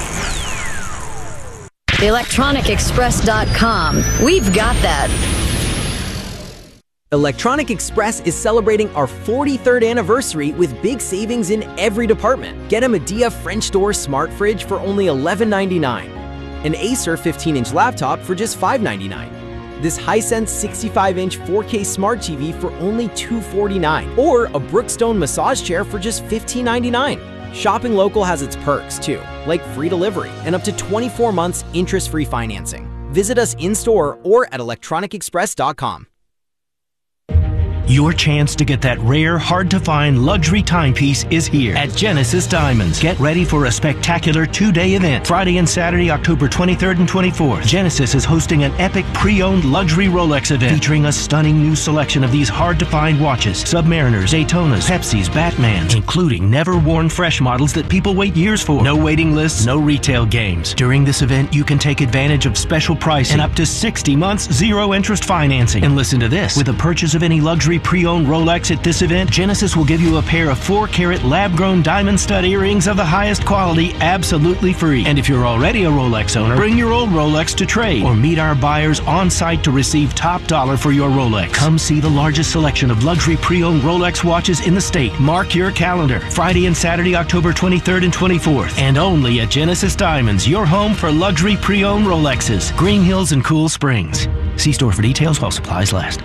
ElectronicExpress.com. We've got that. Electronic Express is celebrating our 43rd anniversary with big savings in every department. Get a Medea French door smart fridge for only $11.99. An Acer 15-inch laptop for just $5.99. This Hisense 65-inch 4K smart TV for only $249. Or a Brookstone massage chair for just $15.99. Shopping local has its perks, too, like free delivery and up to 24 months interest-free financing. Visit us in-store or at electronicexpress.com. Your chance to get that rare, hard-to-find luxury timepiece is here at Genesis Diamonds. Get ready for a spectacular 2-day event. Friday and Saturday, October 23rd and 24th. Genesis is hosting an epic pre-owned luxury Rolex event featuring a stunning new selection of these hard-to-find watches. Submariners, Daytonas, Pepsis, Batmans, including never-worn fresh models that people wait years for. No waiting lists, no retail games. During this event, you can take advantage of special pricing and up to 60 months zero-interest financing. And listen to this. With a purchase of any luxury pre-owned Rolex at this event, Genesis will give you a pair of 4-carat lab-grown diamond stud earrings of the highest quality absolutely free. And if you're already a Rolex owner, bring your old Rolex to trade or meet our buyers on site to receive top dollar for your Rolex. Come see the largest selection of luxury pre-owned Rolex watches in the state. Mark your calendar. Friday and Saturday, October 23rd and 24th. And only at Genesis Diamonds, your home for luxury pre-owned Rolexes. Green Hills and Cool Springs. See store for details while supplies last.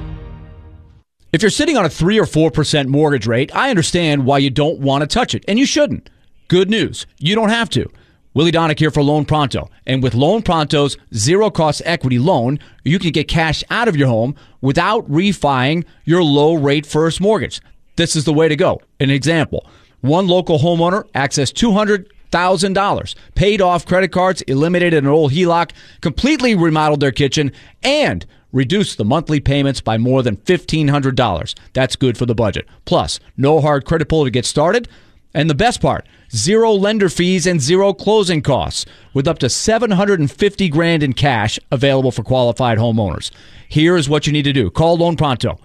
If you're sitting on a 3 or 4% mortgage rate, I understand why you don't want to touch it, and you shouldn't. Good news, you don't have to. Willie Donick here for Loan Pronto. And with Loan Pronto's zero-cost equity loan, you can get cash out of your home without refining your low-rate first mortgage. This is the way to go. An example, one local homeowner accessed $200,000, paid off credit cards, eliminated an old HELOC, completely remodeled their kitchen, and reduced the monthly payments by more than $1,500. That's good for the budget. Plus, no hard credit pull to get started. And the best part, zero lender fees and zero closing costs, with up to $750,000 in cash available for qualified homeowners. Here is what you need to do. Call Loan Pronto,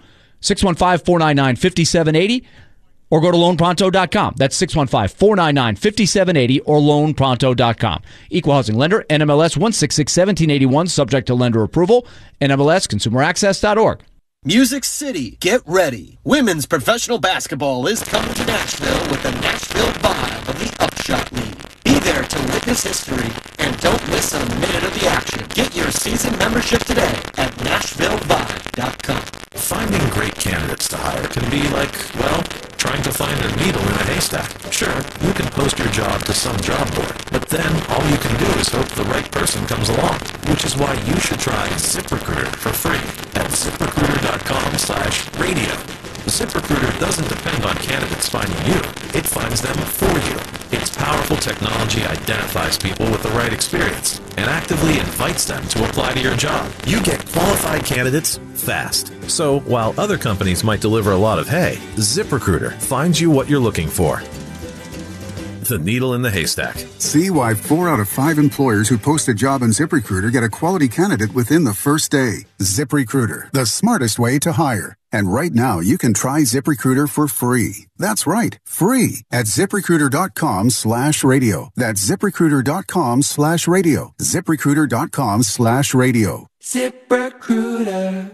615-499-5780, or go to loanpronto.com. That's 615-499-5780 or loanpronto.com. Equal housing lender, NMLS 1661781, subject to lender approval, NMLSconsumeraccess.org. Music City, get ready. Women's professional basketball is coming to Nashville with the Nashville Vibe of the Upshot League. Be there to witness history and don't miss a minute of the action. Get your season membership today at NashvilleVibe.com. Finding great candidates to hire can be like, well, trying to find a needle in a haystack. Sure, you can post your job to some job board, but then all you can do is hope the right person comes along, which is why you should try ZipRecruiter for free at ZipRecruiter.com/radio. ZipRecruiter doesn't depend on candidates finding you. It finds them for you. Its powerful technology identifies people with the right experience and actively invites them to apply to your job. You get qualified candidates fast. So while other companies might deliver a lot of hay, ZipRecruiter finds you what you're looking for. The needle in the haystack. See why 4 out of 5 employers who post a job on ZipRecruiter get a quality candidate within the first day. ZipRecruiter, the smartest way to hire. And right now, you can try ZipRecruiter for free. That's right, free at ZipRecruiter.com/radio. That's ZipRecruiter.com/radio. ZipRecruiter.com/radio. ZipRecruiter.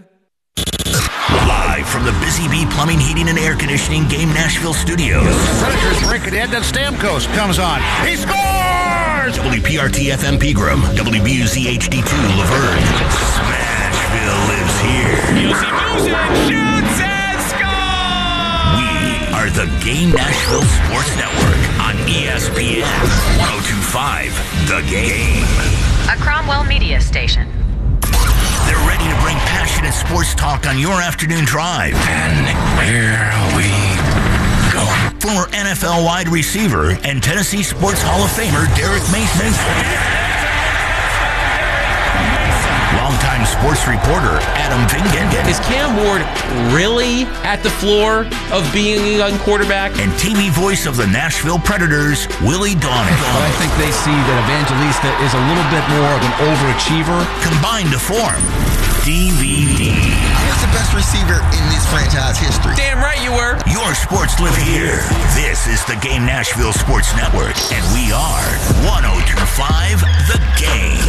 Live from the Busy Bee Plumbing, Heating, and Air Conditioning Game Nashville studios. Predators break it in, then Stamkos comes on. He scores! WPRT FM Pegram, WBUZ HD2 Laverne. Smashville lives here. Music shoots and scores! We are the Game Nashville Sports Network on ESPN 102.5 The Game. A Cromwell Media Station. They're ready to bring passionate sports talk on your afternoon drive. And here we go. Former NFL wide receiver and Tennessee Sports Hall of Famer Derek Mason. Longtime sports reporter Adam Vingan. Is Cam Ward really at the floor of being a young quarterback? And TV voice of the Nashville Predators, Willie Donick. But I think they see that Evangelista is a little bit more of an overachiever. Combined to form DVD. I was the best receiver in this franchise history. Damn right you were. Your sports live here. This is the Game Nashville Sports Network, and we are 102.5 The Game.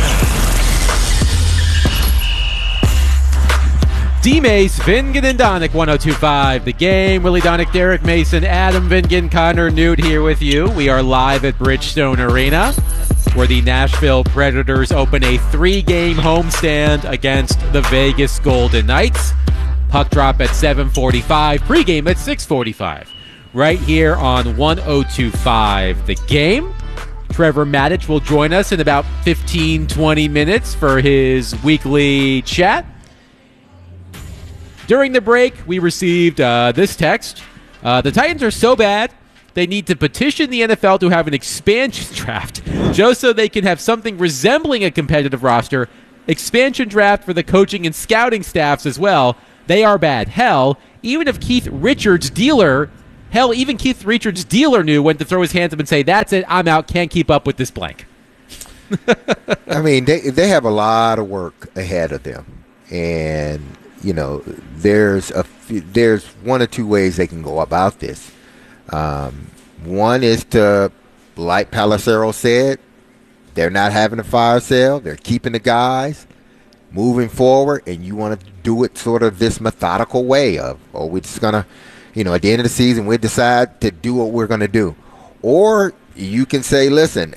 D-Mace, Vingan and Donick, 102.5 The Game. Willie Donick, Derek Mason, Adam Vingan, Connor Newt here with you. We are live at Bridgestone Arena, where the Nashville Predators open a 3-game homestand against the Vegas Golden Knights. Puck drop at 7:45, pregame at 6:45. Right here on 102.5 The Game. Trevor Maddich will join us in about 15-20 minutes for his weekly chat. During the break, we received this text. The Titans are so bad, they need to petition the NFL to have an expansion draft just so they can have something resembling a competitive roster. Expansion draft for the coaching and scouting staffs as well. They are bad. Hell, even Keith Richards' dealer knew when to throw his hands up and say, "That's it, I'm out, can't keep up with this blank." I mean, they have a lot of work ahead of them, and there's one or two ways they can go about this. One is to, like Palacero said, they're not having a fire sale. They're keeping the guys moving forward, and you want to do it sort of this methodical way of, we're just going to, at the end of the season, we decide to do what we're going to do. Or you can say, listen,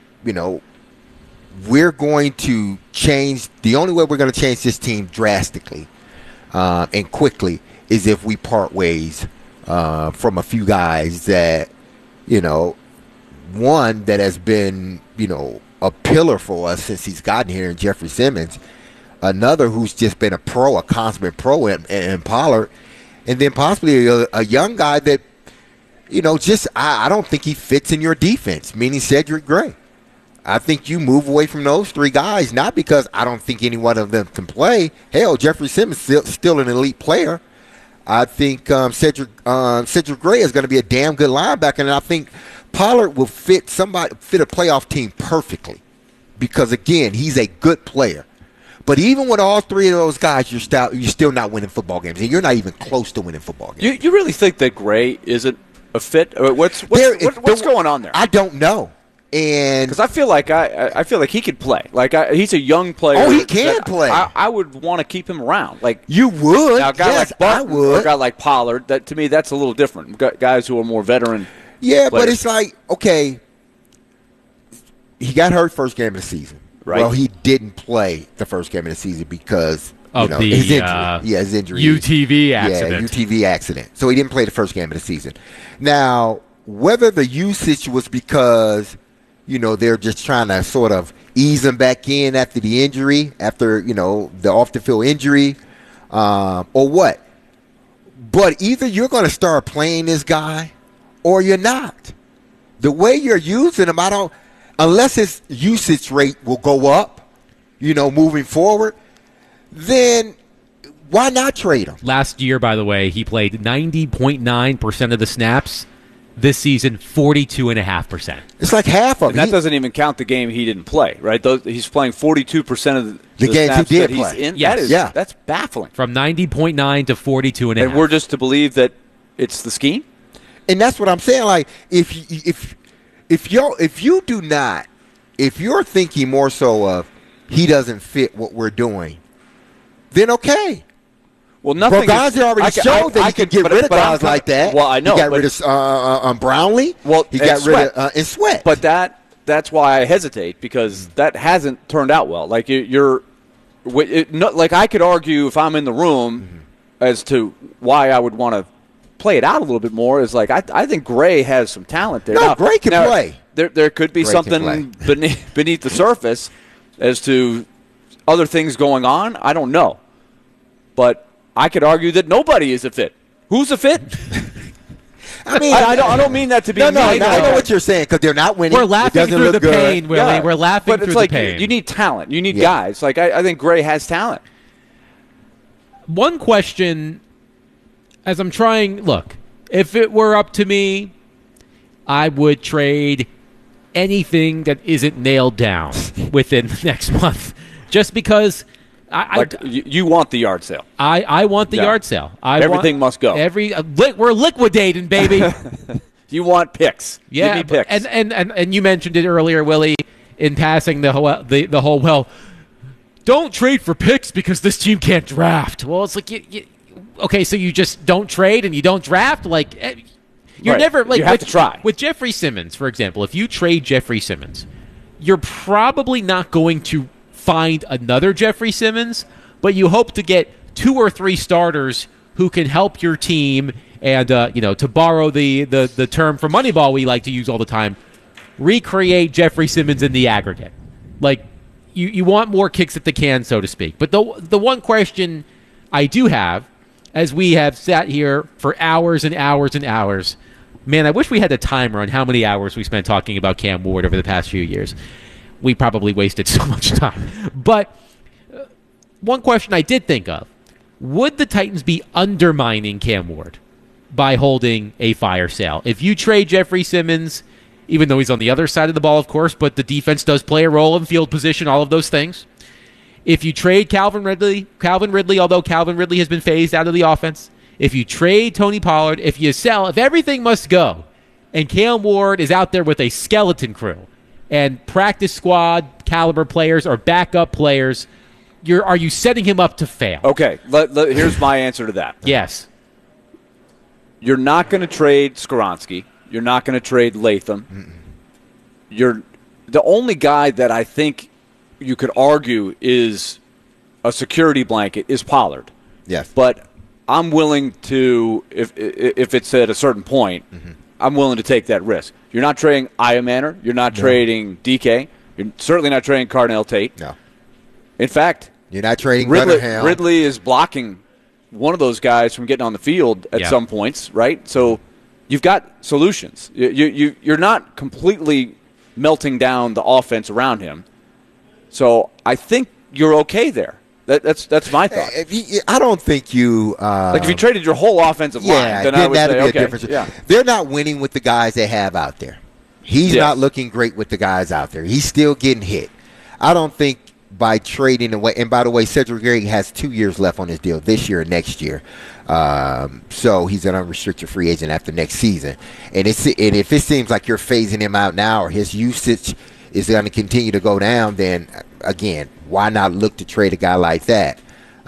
we're going to change. The only way we're going to change this team drastically and quickly is if we part ways from a few guys that, one that has been, a pillar for us since he's gotten here in Jeffrey Simmons, another who's just been a consummate pro in Pollard, and then possibly a young guy that, I don't think he fits in your defense, meaning Cedric Gray. I think you move away from those three guys, not because I don't think any one of them can play. Hell, Jeffrey Simmons is still an elite player. I think Cedric Gray is going to be a damn good linebacker, and I think Pollard will fit a playoff team perfectly because, again, he's a good player. But even with all three of those guys, you're still not winning football games, and you're not even close to winning football games. You really think that Gray isn't a fit? What's going on there? I don't know. And because I feel like he could play. He's a young player. Oh, he can play. I would want to keep him around. You would. Now, a guy yes, like Button, I would. or a guy like Pollard. That to me, that's a little different. Guys who are more veteran. Yeah, players. but it's like, okay, he got hurt first game of the season. Right. Well, he didn't play the first game of the season because of his injury. His injury. UTV accident. Yeah, UTV accident. So he didn't play the first game of the season. Now, whether the usage was because they're just trying to sort of ease him back in after the injury, after, the off-the-field injury, or what. But either you're going to start playing this guy or you're not. The way you're using him, unless his usage rate will go up, moving forward, then why not trade him? Last year, by the way, he played 90.9% of the snaps. This season, 42.5%. It's like half of it. That doesn't even count the game he didn't play, right? He's playing 42% of the games snaps he did that he's play. in. Yes. That's baffling. From 90.9 to 42.5. And we're just to believe that it's the scheme? And that's what I'm saying. Like, if you're thinking more so of he doesn't fit what we're doing, then okay. Well, nothing. Gazi already showed that he could get rid of guys like that. Well, I know. He got rid of Brownlee. Well, he got rid of Sweat. But that's why I hesitate, because that hasn't turned out well. Like like I could argue if I'm in the room as to why I would want to play it out a little bit more. Is like I think Gray has some talent there. No, Gray can play. There could be something beneath the surface as to other things going on. I don't know, but I could argue that nobody is a fit. Who's a fit? I mean, I don't mean that to be. No, I know what you're saying, because they're not winning. We're laughing through the pain, Willie. Yeah. We're laughing but through it's like the pain. You need talent. You need guys. Like I think Gray has talent. One question, as I'm trying, look, if it were up to me, I would trade anything that isn't nailed down within the next month, just because. You want the yard sale. I want the yard sale. Everything must go. We're liquidating, baby. You want picks. Yeah, give me picks. And you mentioned it earlier, Willie, in passing the whole don't trade for picks because this team can't draft. Well, it's like okay, so you just don't trade and you don't draft. Like you're right. never like you have to try. With Jeffrey Simmons, for example. If you trade Jeffrey Simmons, you're probably not going to find another Jeffrey Simmons, but you hope to get 2 or 3 starters who can help your team and, to borrow the term from Moneyball we like to use all the time, recreate Jeffrey Simmons in the aggregate. Like, you want more kicks at the can, so to speak. But the one question I do have as we have sat here for hours and hours and hours. Man, I wish we had a timer on how many hours we spent talking about Cam Ward over the past few years. We probably wasted so much time. But one question I did think of, would the Titans be undermining Cam Ward by holding a fire sale? If you trade Jeffrey Simmons, even though he's on the other side of the ball, of course, but the defense does play a role in field position, all of those things. If you trade Calvin Ridley, although Calvin Ridley has been phased out of the offense, if you trade Tony Pollard, if you sell, if everything must go, and Cam Ward is out there with a skeleton crew and practice squad caliber players or backup players, are you setting him up to fail? Okay, here's my answer to that. Yes. You're not going to trade Skoronski. You're not going to trade Latham. You're the only guy that I think you could argue is a security blanket is Pollard. Yes. But I'm willing to, if it's at a certain point, I'm willing to take that risk. You're not trading Iamaner. You're not trading DK. You're certainly not trading Cardinal Tate. No. In fact, you're not trading Ridley is blocking one of those guys from getting on the field at some points, right? So you've got solutions. You're not completely melting down the offense around him. So I think you're okay there. That's my thought. I don't think you like if you traded your whole offensive line, then I would say okay. Difference. Yeah. They're not winning with the guys they have out there. He's not looking great with the guys out there. He's still getting hit. I don't think by trading away. And by the way, Cedric Gray has 2 years left on his deal, this year and next year. So he's an unrestricted free agent after next season. And if it seems like you're phasing him out now, or his usage is going to continue to go down, then again, why not look to trade a guy like that?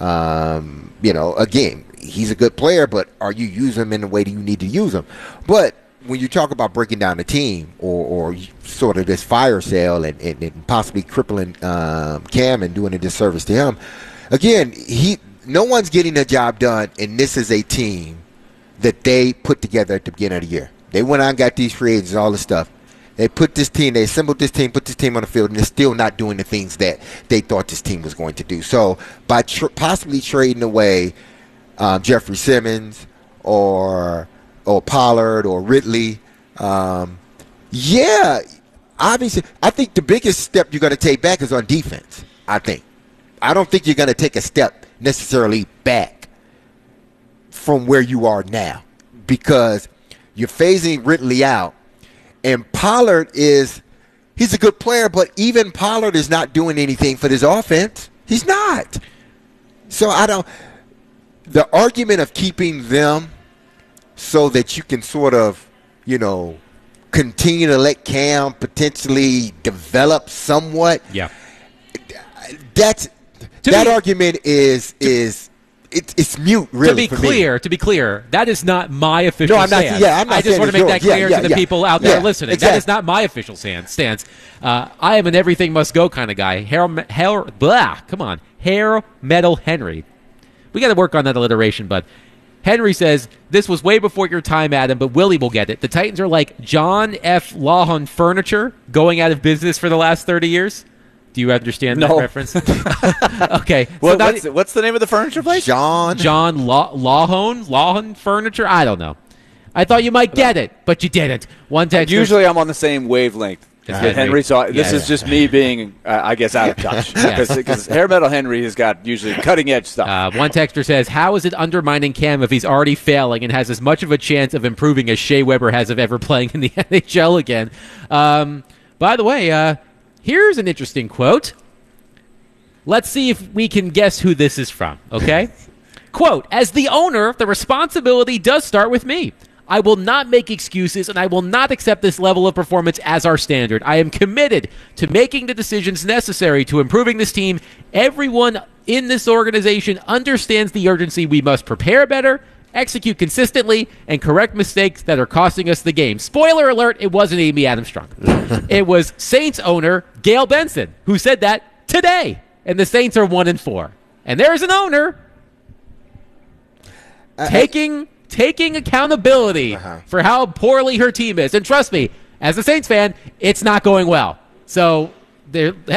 Again, he's a good player, but are you using him in the way that you need to use him? But when you talk about breaking down the team or sort of this fire sale and possibly crippling Cam and doing a disservice to him, again, no one's getting the job done, and this is a team that they put together at the beginning of the year. They went out and got these free agents, all this stuff. They assembled this team, put this team on the field, and they're still not doing the things that they thought this team was going to do. So by possibly trading away Jeffrey Simmons or Pollard or Ridley, obviously, I think the biggest step you're going to take back is on defense, I don't think you're going to take a step necessarily back from where you are now because you're phasing Ridley out. And Pollard he's a good player, but even Pollard is not doing anything for this offense. He's not. So the argument of keeping them so that you can sort of, continue to let Cam potentially develop somewhat. Yeah. That argument is it's mute, really. To be clear, that is not my official stance. I'm not I just want to make that clear to the people out there listening. Exactly. That is not my official stance. I am an everything must go kind of guy. Hair Metal Henry. We got to work on that alliteration, but Henry says, this was way before your time, Adam, but Willie will get it. The Titans are like John F. Lawhon Furniture going out of business for the last 30 years. Do you understand that reference? Okay. What's the name of the furniture place? John Lawhon Furniture? I don't know. I thought you might get it, but you didn't. Usually I'm on the same wavelength as Henry, so this is just me being, I guess, out of touch. Because Hair Metal Henry has got usually cutting-edge stuff. One texter says, how is it undermining Cam if he's already failing and has as much of a chance of improving as Shea Weber has of ever playing in the NHL again? By the way, here's an interesting quote. Let's see if we can guess who this is from, okay? Quote, as the owner, the responsibility does start with me. I will not make excuses, and I will not accept this level of performance as our standard. I am committed to making the decisions necessary to improving this team. Everyone in this organization understands the urgency. We must prepare better, execute consistently, and correct mistakes that are costing us the game. Spoiler alert, it wasn't Amy Adams-Strunk. It was Saints owner Gail Benson who said that today. And the Saints are 1-4. And there's an owner taking accountability for how poorly her team is. And trust me, as a Saints fan, it's not going well. So,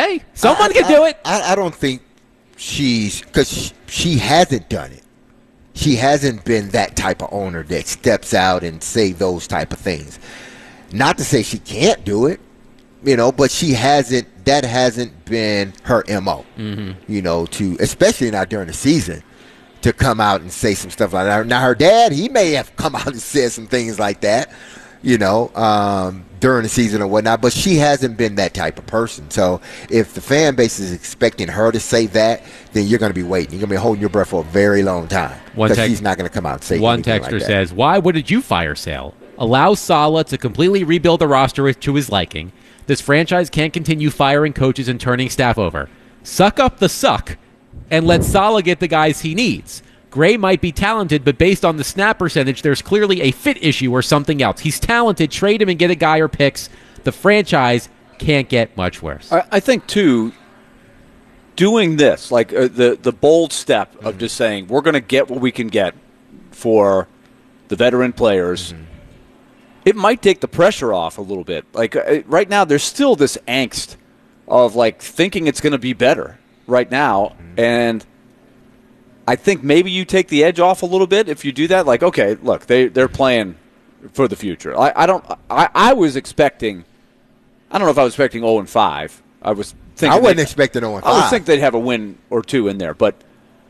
someone can do it. I don't think because she hasn't done it. she hasn't been that type of owner that steps out and say those type of things. Not to say she can't do it, but that hasn't been her MO, especially not during the season, to come out and say some stuff like that. Now, her dad, he may have come out and said some things like that, during the season or whatnot, but she hasn't been that type of person. So if the fan base is expecting her to say that, then you're going to be waiting. You're going to be holding your breath for a very long time because she's not going to come out and say one anything texter like that. says, why wouldn't you fire Sale? Allow Saleh to completely rebuild the roster to his liking. This franchise can't continue firing coaches and turning staff over. Suck up the suck and let Saleh get the guys he needs. Gray might be talented, but based on the snap percentage, there's clearly a fit issue or something else. He's talented. Trade him and get a guy or picks. The franchise can't get much worse. I think, too, doing this, like the bold step of just saying we're going to get what we can get for the veteran players, it might take the pressure off a little bit. Like right now, there's still this angst of like thinking it's going to be better right now, and I think maybe you take the edge off a little bit if you do that. Like, okay, look, they're playing for the future. I was expecting. I don't know if I was expecting 0-5. I was thinking I wasn't expecting 0-5. I was thinking they'd have a win or two in there, but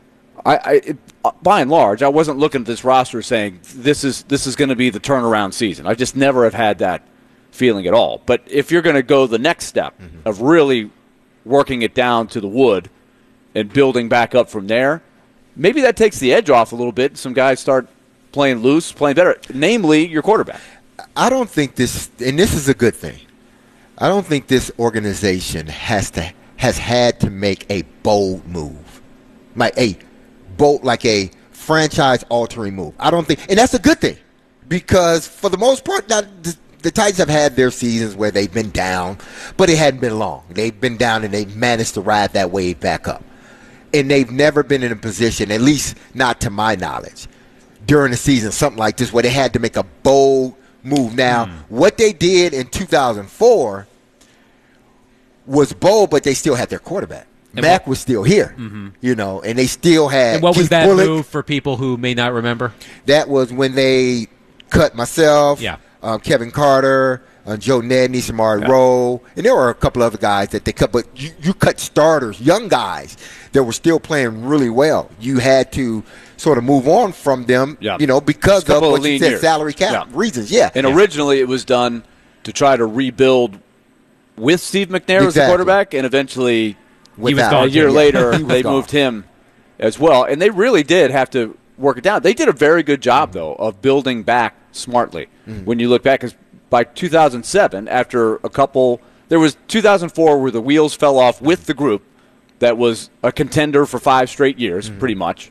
by and large, I wasn't looking at this roster saying this is going to be the turnaround season. I just never have had that feeling at all. But if you're going to go the next step of really working it down to the wood and building back up from there, maybe that takes the edge off a little bit. Some guys start playing loose, playing better, namely your quarterback. I don't think this, and this is a good thing, I don't think this organization has had to make a bold move, like a franchise-altering move. I don't think, and that's a good thing, because for the most part, now the Titans have had their seasons where they've been down, but it hadn't been long. They've been down, and they've managed to ride that wave back up. And they've never been in a position, at least not to my knowledge, during the season, something like this, where they had to make a bold move. Now, what they did in 2004 was bold, but they still had their quarterback. Mac was still here, and they still had. And what was Keith that Bullock. move for people who may not remember? That was when they cut myself, Kevin Carter, Joe Nedney, Shamari Rowe, and there were a couple other guys that they cut. But you cut starters, young guys that were still playing really well. You had to sort of move on from them, because of what you said, salary cap reasons. And originally it was done to try to rebuild with Steve McNair as the quarterback, and eventually a year later they moved him as well. And they really did have to work it down. They did a very good job, though, of building back smartly. When you look back, because by 2007, after a couple, there was 2004 where the wheels fell off with the group that was a contender for 5 straight years, pretty much.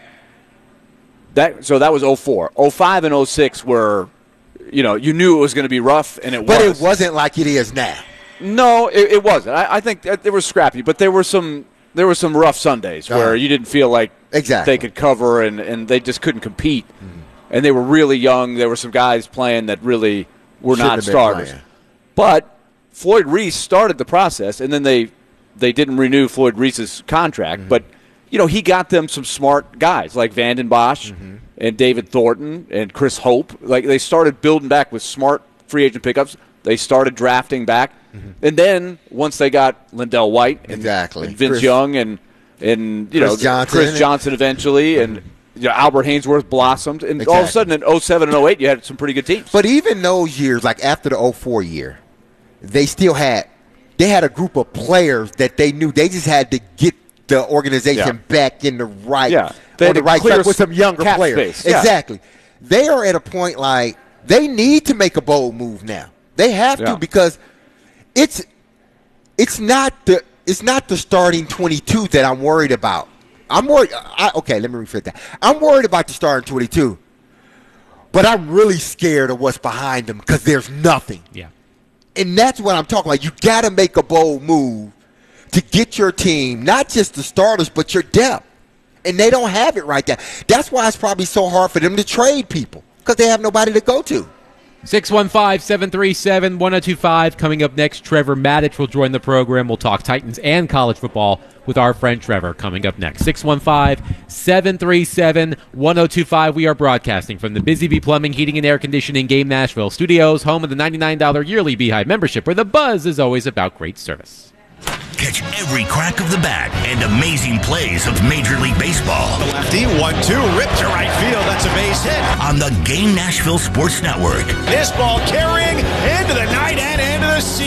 So that was 04. 05 and 06 were, you knew it was going to be rough, and it was. But it wasn't like it is now. No, it wasn't. I think they were scrappy, but there were some rough Sundays where you didn't feel like they could cover, and they just couldn't compete. And they were really young. There were some guys playing that really were not starters. But Floyd Reese started the process, and then they didn't renew Floyd Reese's contract. But, he got them some smart guys like Vanden Bosch and David Thornton and Chris Hope. Like, they started building back with smart free agent pickups. They started drafting back. And then once they got Lindell White and Vince Young and Chris Johnson eventually and Albert Haynesworth blossomed. And all of a sudden in 07 and 08 you had some pretty good teams. But even those years, like after the 04 year, they still had a group of players that they knew they just had to get the organization back in the right on the right track with some younger players. Space. Exactly. They are at a point like they need to make a bold move now. They have to because it's not the starting 22 that I'm worried about. I'm worried. Let me rephrase that. I'm worried about the starting 22, but I'm really scared of what's behind them because there's nothing. Yeah, and that's what I'm talking about. You got to make a bold move to get your team, not just the starters, but your depth, and they don't have it right there. That's why it's probably so hard for them to trade people because they have nobody to go to. 615-737-1025. Coming up next, Trevor Maddich will join the program. We'll talk Titans and college football with our friend Trevor coming up next. 615-737-1025. We are broadcasting from the Busy Bee Plumbing, Heating, and Air Conditioning Game Nashville Studios, home of the $99 yearly Beehive membership, where the buzz is always about great service. Catch every crack of the bat and amazing plays of Major League Baseball. The lefty, 1-2, ripped to right field. That's a base hit. On the Game Nashville Sports Network. This ball carrying into the night and into the sea.